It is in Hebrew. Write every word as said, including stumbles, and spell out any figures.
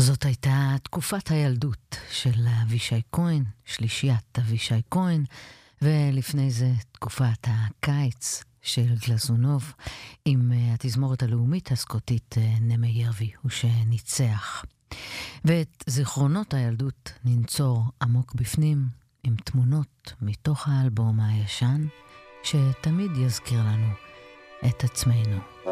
זאת הייתה תקופת הילדות של אבישי כהן, שלישיית אבישי כהן, ולפני זה תקופת הקיץ של גלזונוב, עם התזמורת הלאומית הסקוטית נמי ירבי, הוא שניצח. ואת זיכרונות הילדות ננצור עמוק בפנים, עם תמונות מתוך האלבום הישן, שתמיד יזכיר לנו את עצמנו.